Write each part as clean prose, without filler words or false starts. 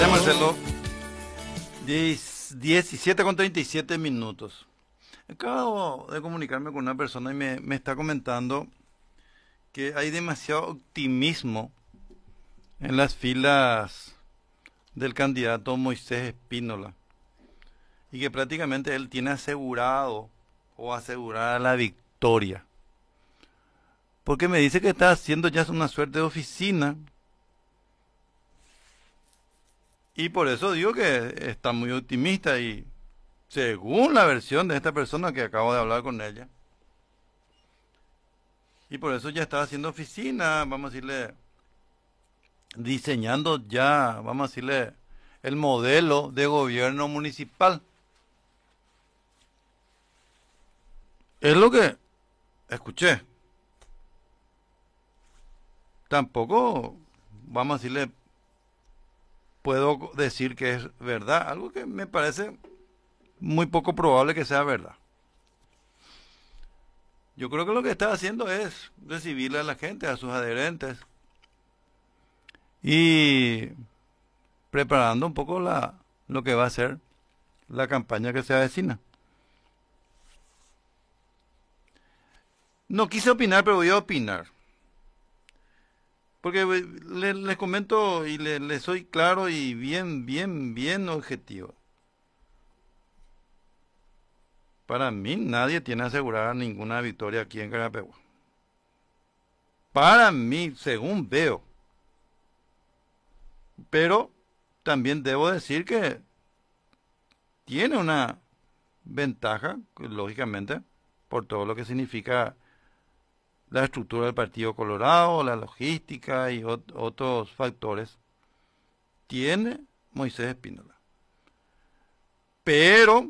Gracias, Marcelo. 17:37 minutos. Acabo de comunicarme con una persona y me está comentando que hay demasiado optimismo en las filas del candidato Moisés Spínola y que prácticamente él tiene asegurado o asegurada la victoria. Porque me dice que está haciendo ya una suerte de oficina. Y por eso digo que está muy optimista y según la versión de esta persona que acabo de hablar con ella. Y por eso ya está haciendo oficina, vamos a decirle, diseñando ya, vamos a decirle, el modelo de gobierno municipal. Es lo que escuché. Tampoco, vamos a decirle, puedo decir que es verdad, algo que me parece muy poco probable que sea verdad. Yo creo que lo que está haciendo es recibirle a la gente, a sus adherentes, y preparando un poco lo que va a ser la campaña que se avecina. No quise opinar, pero voy a opinar. Porque les comento y les soy claro y bien objetivo. Para mí nadie tiene asegurada ninguna victoria aquí en Carapegua. Para mí, según veo. Pero también debo decir que tiene una ventaja, lógicamente, por todo lo que significa la estructura del Partido Colorado, la logística y otros factores. Tiene Moisés Spínola. Pero,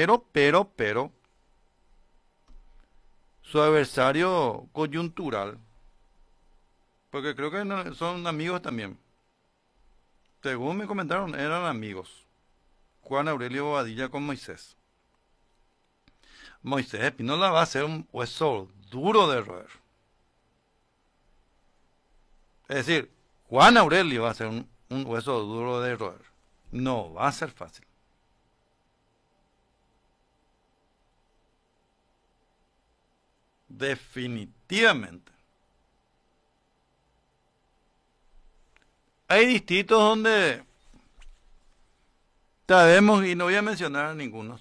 su adversario coyuntural, porque creo que son amigos también. Según me comentaron, eran amigos. Juan Aurelio Bobadilla con Moisés. Moisés Spínola va a ser un hueso duro de roer. Es decir, Juan Aurelio va a ser un hueso duro de roer. No va a ser fácil. Definitivamente. Hay distritos donde sabemos, y no voy a mencionar a ninguno.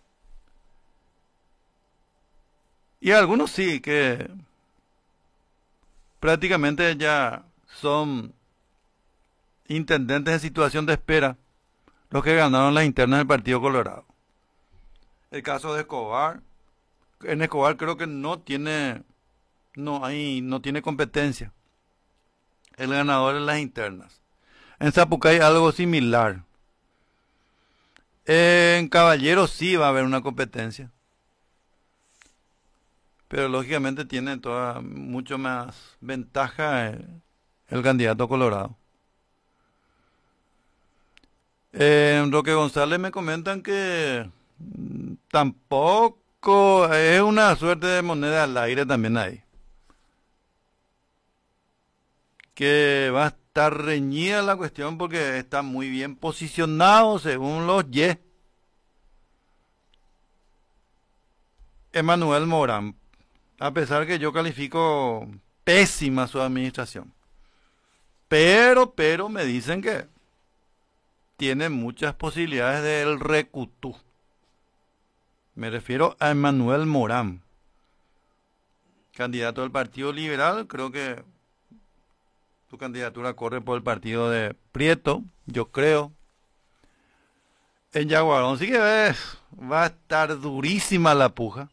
Y algunos sí, que prácticamente ya son intendentes en situación de espera, los que ganaron las internas del Partido Colorado. El caso de Escobar. En Escobar creo que no tiene competencia el ganador en las internas. En Zapucay algo similar. En Caballero sí va a haber una competencia. Pero lógicamente tiene mucho más ventaja el candidato Colorado. En Roque González me comentan que tampoco es una suerte de moneda al aire también ahí. Que va a estar reñida la cuestión porque está muy bien posicionado según los Y. Emmanuel Morán, a pesar que yo califico pésima su administración. Pero me dicen que tiene muchas posibilidades del recutú. Me refiero a Emmanuel Morán, candidato del Partido Liberal. Creo que su candidatura corre por el partido de Prieto, yo creo. En Yaguarón sí que va a estar durísima la puja.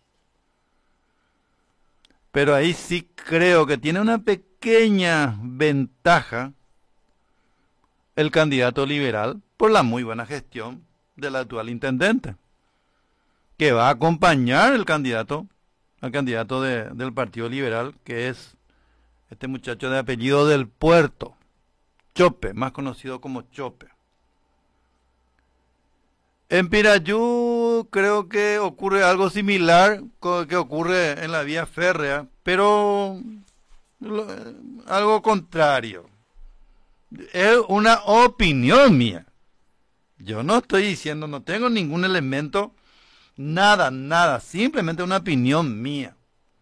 Pero ahí sí creo que tiene una pequeña ventaja el candidato liberal por la muy buena gestión del actual intendente, que va a acompañar al candidato del Partido Liberal, que es este muchacho de apellido del Puerto, Chope, más conocido como Chope. En Pirayú creo que ocurre algo similar que ocurre en la vía férrea, pero algo contrario. Es una opinión mía. Yo no estoy diciendo, no tengo ningún elemento, nada, nada, simplemente una opinión mía.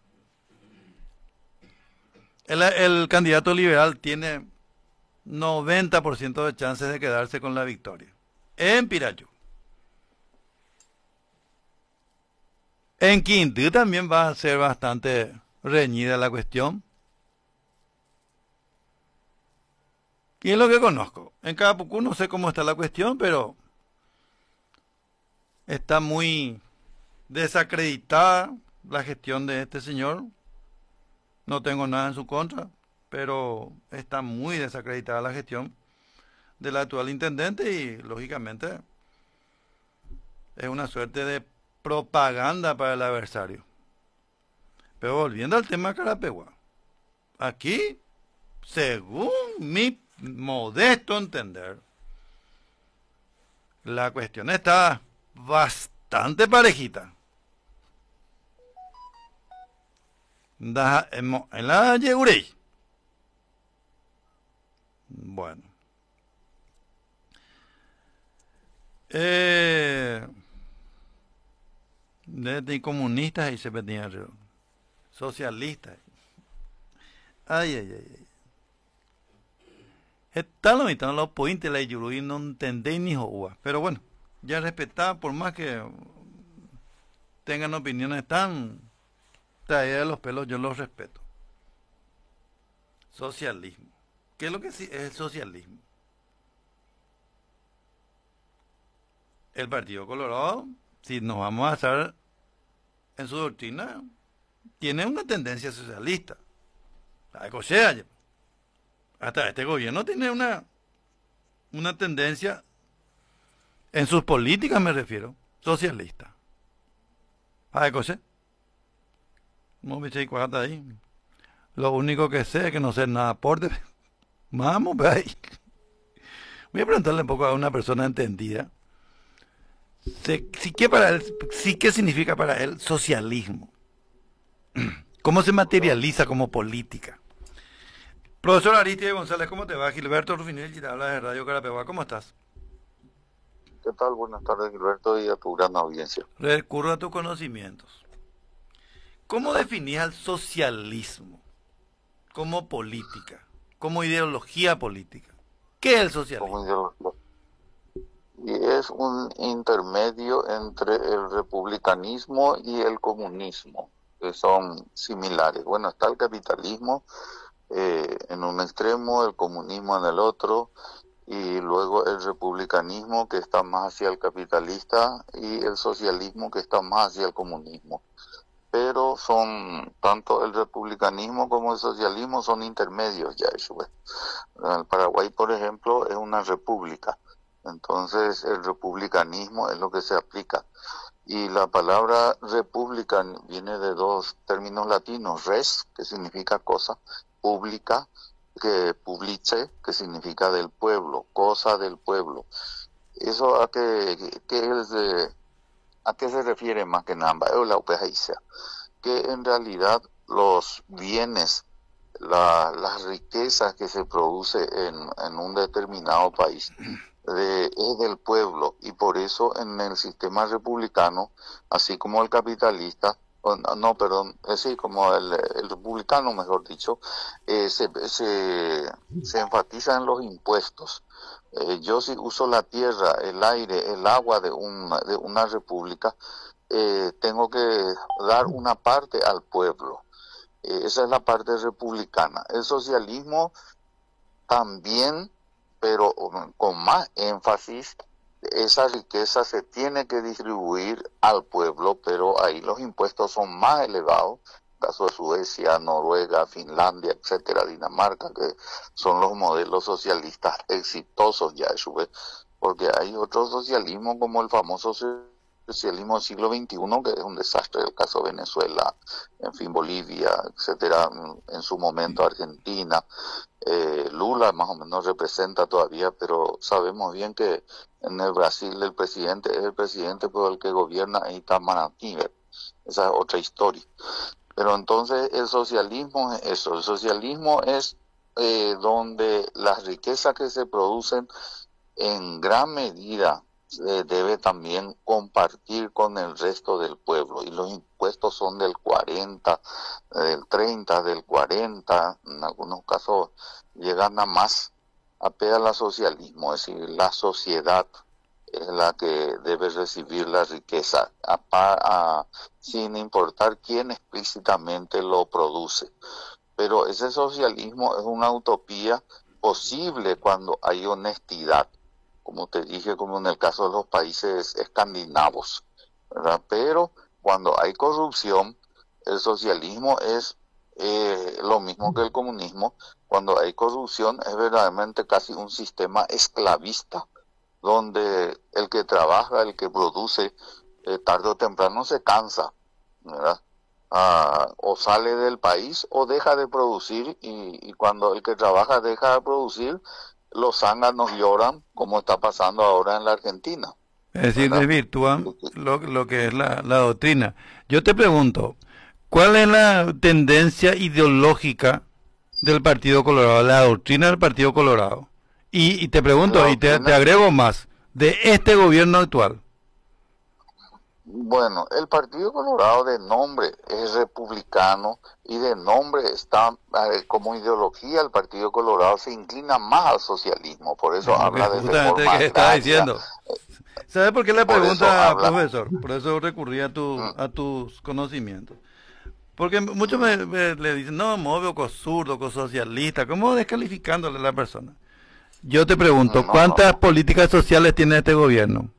El candidato liberal tiene 90% de chances de quedarse con la victoria. En Pirayú. En Quindío también va a ser bastante reñida la cuestión. Y es lo que conozco. En Carapucú no sé cómo está la cuestión, pero está muy desacreditada la gestión de este señor. No tengo nada en su contra, pero está muy desacreditada la gestión del actual intendente y lógicamente es una suerte de propaganda para el adversario. Pero volviendo al tema Carapeguá, aquí, según mi modesto entender, la cuestión está bastante parejita. En la Yegurey. Bueno. De comunistas y se pedían socialistas. Ay, ay, ay, ay. Está lo mitad, los pointes la Yegurey no entendéis ni joa. Pero bueno, ya respetad, por más que tengan opiniones tan traídas de los pelos, yo los respeto. Socialismo. ¿Qué es lo que es el socialismo? El Partido Colorado, si nos vamos a basar en su doctrina, tiene una tendencia socialista. O sea, hasta este gobierno tiene una tendencia, en sus políticas me refiero, socialista. O sea, no me cuenta ahí. Lo único que sé es que no sé nada aporte. Vamos, ve ahí. Voy a preguntarle un poco a una persona entendida. ¿Qué significa para él socialismo? ¿Cómo se materializa como política? Profesor Aristide González, ¿cómo te va? Gilberto Rufinel, y te habla de Radio Carapeguá, ¿cómo estás? ¿Qué tal? Buenas tardes, Gilberto, y a tu gran audiencia. Recurro a tus conocimientos. ¿Cómo definís al socialismo como política, como ideología política? ¿Qué es el Como socialismo? ideología. Y es un intermedio entre el republicanismo y el comunismo, que son similares. Bueno, está el capitalismo en un extremo, el comunismo en el otro, y luego el republicanismo que está más hacia el capitalista y el socialismo que está más hacia el comunismo. Pero son, tanto el republicanismo como el socialismo son intermedios ya, eso es. El Paraguay, por ejemplo, es una república. Entonces, el republicanismo es lo que se aplica. Y la palabra república viene de dos términos latinos, res, que significa cosa, pública, que publice, que significa del pueblo, cosa del pueblo. Eso a qué se refiere más que nada, que en realidad los bienes, las riquezas que se produce en un determinado país es del pueblo, y por eso en el sistema republicano, así como el capitalista, no, perdón, sí, como el republicano, mejor dicho, se enfatiza en los impuestos. Yo si uso la tierra, el aire, el agua de una república, tengo que dar una parte al pueblo. Esa es la parte republicana. El socialismo también, pero con más énfasis, esa riqueza se tiene que distribuir al pueblo, pero ahí los impuestos son más elevados. Caso de Suecia, Noruega, Finlandia, etcétera, Dinamarca, que son los modelos socialistas exitosos ya, porque hay otro socialismo como el famoso socialismo del siglo XXI, que es un desastre, el caso de Venezuela, en fin, Bolivia, etcétera, en su momento Argentina. Lula más o menos representa todavía, pero sabemos bien que en el Brasil el presidente es el presidente, pero el que gobierna es Itamaraty. Esa es otra historia. Pero entonces el socialismo es eso, el socialismo es donde las riquezas que se producen en gran medida debe también compartir con el resto del pueblo. Y los impuestos son del 40, del 30, del 40, en algunos casos llegan a más, apela al socialismo, es decir, la sociedad es la que debe recibir la riqueza, sin importar quién explícitamente lo produce. Pero ese socialismo es una utopía posible cuando hay honestidad, como te dije, como en el caso de los países escandinavos, ¿verdad? Pero cuando hay corrupción, el socialismo es lo mismo que el comunismo. Cuando hay corrupción es verdaderamente casi un sistema esclavista, donde el que trabaja, el que produce, tarde o temprano se cansa, ¿verdad? O sale del país o deja de producir, y cuando el que trabaja deja de producir, los zánganos lloran, como está pasando ahora en la Argentina, Es decir, ¿verdad? desvirtúan lo que es la doctrina. Yo te pregunto, ¿cuál es la tendencia ideológica del Partido Colorado, la doctrina del Partido Colorado? Y te La pregunto, y te doctrina, agrego más, de este gobierno actual. bueno, el Partido Colorado de nombre es republicano y de nombre está, como ideología, el Partido Colorado se inclina más al socialismo, por eso Es lo que habla de justamente reforma que estaba agraria, diciendo. ¿Sabes por qué la por eso pregunta, habla... profesor? Por eso recurrí mm, a tus conocimientos. Porque muchos mm, le dicen, no, móvil, zurdo, socialista, ¿cómo descalificándole a la persona? Yo te pregunto, no, no, ¿cuántas no. políticas sociales tiene este gobierno?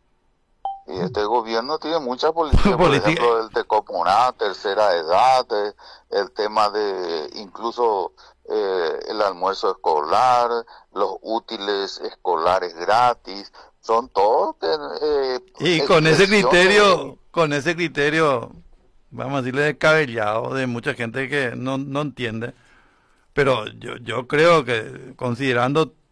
Y este gobierno tiene muchas políticas, por Política, ejemplo, el Tecopuná, tercera edad, el tema de incluso el almuerzo escolar, los útiles escolares gratis, son todos y expresiones. con ese criterio, vamos a decirle descabellado de mucha gente que no entiende. Pero yo creo que considerando